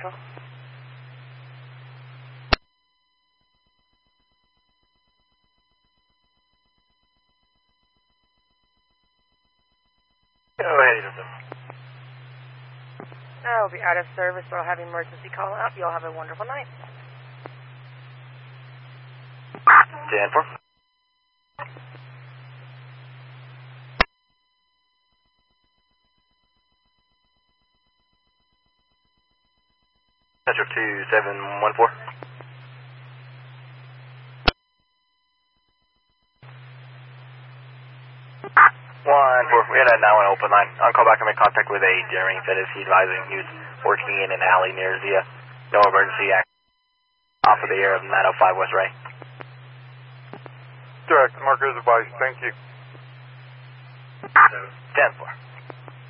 Central. Go ahead, Edison. I will be out of service, so I'll have emergency calling up. You all have a wonderful night. 10-4. Metro 2714. 1-4. We had a 9-1 open line. On call back, I made contact with a Jeremy. Said is he advising he was working in an alley near the no emergency act off of the air of 905 West Ray. Direct, mark as advised. Thank you. 10-4.